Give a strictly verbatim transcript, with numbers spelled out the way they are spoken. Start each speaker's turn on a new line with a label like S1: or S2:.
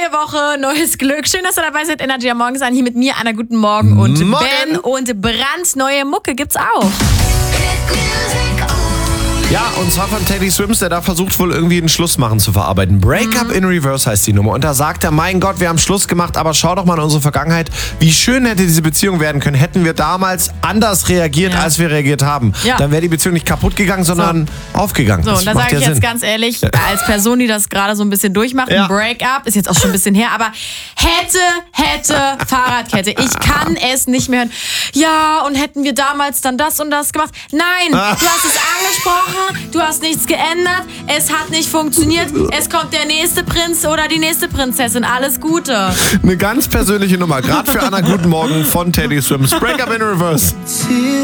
S1: Neue Woche, neues Glück. Schön, dass ihr dabei seid. Energy am Morgen sein hier mit mir, Anna. Guten Morgen. Und
S2: Morgen.
S1: Ben und brandneue Mucke gibt's auch.
S2: Ja, und zwar von Teddy Swims, der da versucht wohl irgendwie einen Schluss machen zu verarbeiten. Breakup mhm. in Reverse heißt die Nummer. Und da sagt er, mein Gott, wir haben Schluss gemacht, aber schau doch mal in unsere Vergangenheit. Wie schön hätte diese Beziehung werden können, hätten wir damals anders reagiert, ja. als wir reagiert haben. Ja. Dann wäre die Beziehung nicht kaputt gegangen, sondern so. aufgegangen.
S1: So, und da sage ich jetzt Sinn. ganz ehrlich, als Person, die das gerade so ein bisschen durchmacht, ja. ein Breakup, ist jetzt auch schon ein bisschen her, aber hätte, hätte, Fahrradkette. Ich kann es nicht mehr hören. Ja, und hätten wir damals dann das und das gemacht. Nein, ah. du hast es angesprochen. Du hast nichts geändert, es hat nicht funktioniert, es kommt der nächste Prinz oder die nächste Prinzessin, alles Gute.
S2: Eine ganz persönliche Nummer, gerade für Anna, guten Morgen von Teddy Swims. Breakup in Reverse.